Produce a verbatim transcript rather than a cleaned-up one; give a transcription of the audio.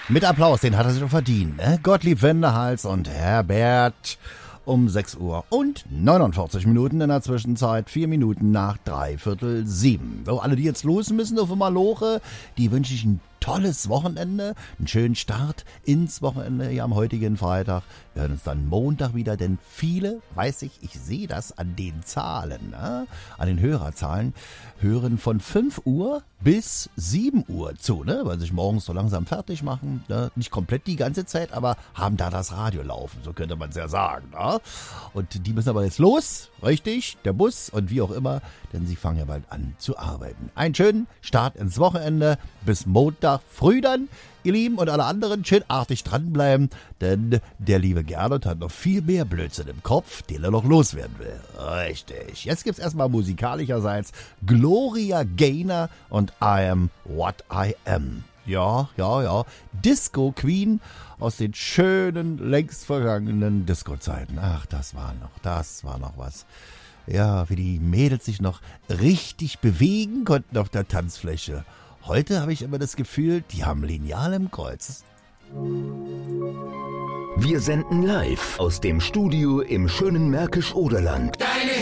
Mit Applaus, den hat er sich schon verdient. Ne? Gottlieb Wendehals und Herbert um sechs Uhr und neunundvierzig Minuten in der Zwischenzeit, vier Minuten nach dreiviertel sieben. So, alle, die jetzt los müssen auf Maloche, die wünsche ich ein tolles Wochenende, einen schönen Start ins Wochenende hier am heutigen Freitag. Wir hören uns dann Montag wieder, denn viele, weiß ich, ich sehe das an den Zahlen, ne? An den Hörerzahlen, hören von fünf Uhr bis sieben Uhr zu, ne? Weil sie sich morgens so langsam fertig machen, ne? Nicht komplett die ganze Zeit, aber haben da das Radio laufen, so könnte man es ja sagen. Ne? Und die müssen aber jetzt los, richtig, der Bus und wie auch immer, denn sie fangen ja bald an zu arbeiten. Einen schönen Start ins Wochenende, bis Montag früh dann, ihr Lieben, und alle anderen schön artig dranbleiben, denn der liebe Gernot hat noch viel mehr Blödsinn im Kopf, den er noch loswerden will. Richtig. Jetzt gibt's erstmal musikalischerseits Gloria Gaynor und I Am What I Am. Ja, ja, ja. Disco Queen aus den schönen, längst vergangenen Disco-Zeiten. Ach, das war noch, das war noch was. Ja, wie die Mädels sich noch richtig bewegen konnten auf der Tanzfläche. Heute habe ich immer das Gefühl, die haben Lineal im Kreuz. Wir senden live aus dem Studio im schönen Märkisch-Oderland. Deine